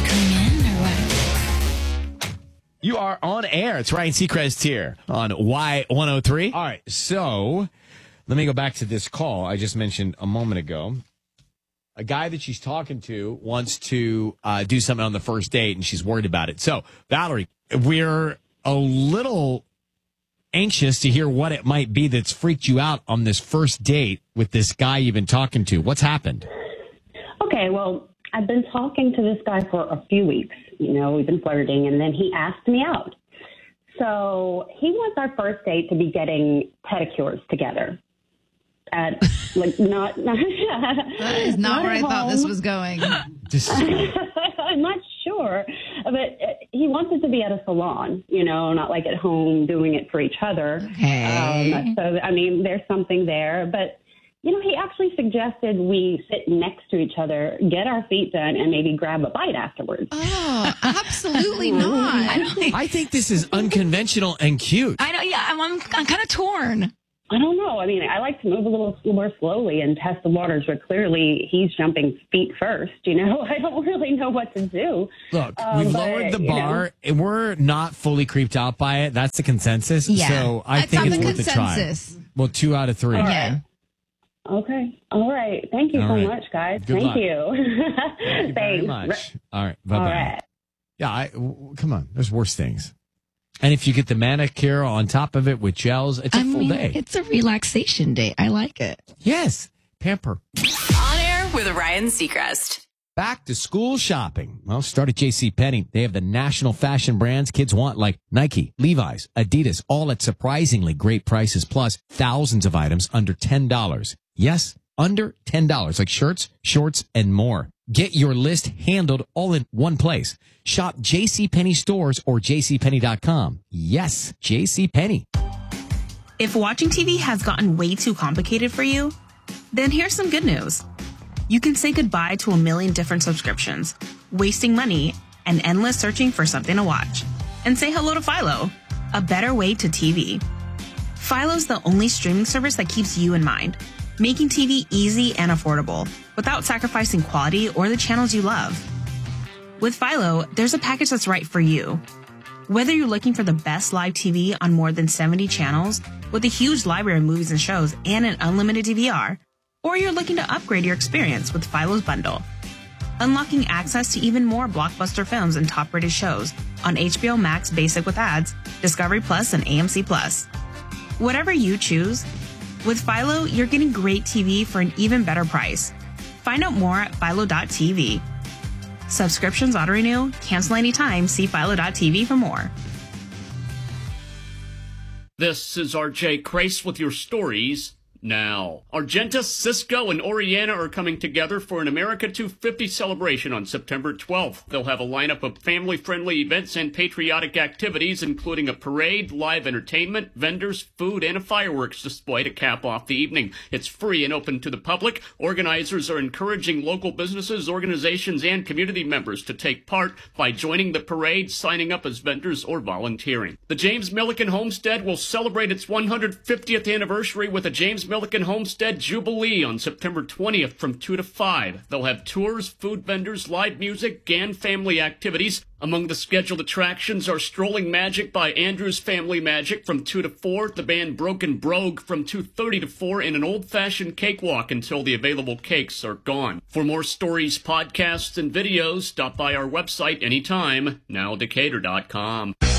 coming in or what? You are on air. It's Ryan Seacrest here on Y103. All right, so let me go back to this call I just mentioned a moment ago. A guy that she's talking to wants to do something on the first date, and she's worried about it. So, Valerie, we're a little anxious to hear what it might be that's freaked you out on this first date with this guy you've been talking to. What's happened? Okay, well, I've been talking to this guy for a few weeks. You know, we've been flirting, and then he asked me out. So he wants our first date to be getting pedicures together. At, like, not That is not where I thought this was going. I'm not sure, but he wants it to be at a salon, you know, not like at home doing it for each other. Okay. So, I mean, there's something there. But, you know, he actually suggested we sit next to each other, get our feet done, and maybe grab a bite afterwards. Oh, absolutely not. I think this is unconventional and cute. I know, yeah, I'm kind of torn. I don't know. I mean, I like to move a little more slowly and test the waters, but clearly he's jumping feet first. You know, I don't really know what to do. Look, we've lowered the bar, and we're not fully creeped out by it. That's the consensus. Yeah. So I think it's worth a try. Well, 2 out of 3. Yeah. Okay. All right. Thank you so much, guys. Good luck. Thank you. Thank you very much. All right. Bye-bye. All right. Yeah, come on. There's worse things. And if you get the manicure on top of it with gels, it's a full day. It's a relaxation day. I like it. Yes. Pamper. On air with Ryan Seacrest. Back to school shopping. Well, start at JCPenney. They have the national fashion brands kids want, like Nike, Levi's, Adidas, all at surprisingly great prices, plus thousands of items under $10. Yes, under $10, like shirts, shorts, and more. Get your list handled all in one place. Shop JCPenney stores or jcpenney.com. Yes, JCPenney. If watching TV has gotten way too complicated for you, then here's some good news. You can say goodbye to a million different subscriptions, wasting money, and endless searching for something to watch. And say hello to Philo, a better way to TV. Philo's the only streaming service that keeps you in mind, making TV easy and affordable without sacrificing quality or the channels you love. With Philo, there's a package that's right for you. Whether you're looking for the best live TV on more than 70 channels with a huge library of movies and shows and an unlimited DVR, or you're looking to upgrade your experience with Philo's bundle, unlocking access to even more blockbuster films and top-rated shows on HBO Max Basic with ads, Discovery Plus, and AMC Plus. Whatever you choose, with Philo, you're getting great TV for an even better price. Find out more at philo.tv. Subscriptions auto-renew, cancel anytime, see philo.tv for more. This is RJ Crace with your stories now. Argenta, Cisco, and Oriana are coming together for an America 250 celebration on September 12th. They'll have a lineup of family-friendly events and patriotic activities, including a parade, live entertainment, vendors, food, and a fireworks display to cap off the evening. It's free and open to the public. Organizers are encouraging local businesses, organizations, and community members to take part by joining the parade, signing up as vendors, or volunteering. The James Milliken Homestead will celebrate its 150th anniversary with a James Milliken Homestead Jubilee on September 20th from 2 to 5. They'll have tours, food vendors, live music, and family activities. Among the scheduled attractions are Strolling Magic by Andrews Family Magic from 2 to 4, the band Broken Brogue from 2:30 to 4, and an old-fashioned cakewalk until the available cakes are gone. For more stories, podcasts, and videos, stop by our website anytime, nowdecatur.com.